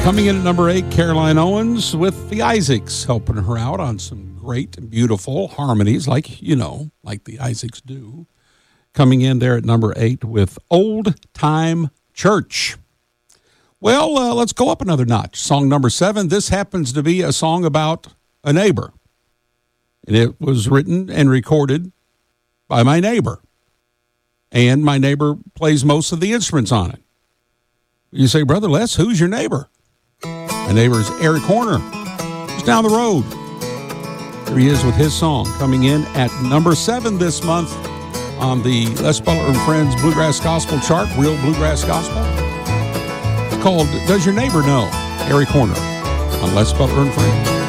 Coming in at number 8, Caroline Owens with the Isaacs, helping her out on some great and beautiful harmonies like the Isaacs do. Coming in there at number 8 with Old Time Church. Well, let's go up another notch. Song number 7. This happens to be a song about a neighbor. And it was written and recorded by my neighbor. And my neighbor plays most of the instruments on it. You say, Brother Les, who's your neighbor? My neighbor's Eric Horner. He's down the road. Here he is with his song, coming in at number 7 this month on the Les Butler and Friends Bluegrass Gospel chart, Real Bluegrass Gospel. It's called Does Your Neighbor Know? Eric Horner on Les Butler and Friends.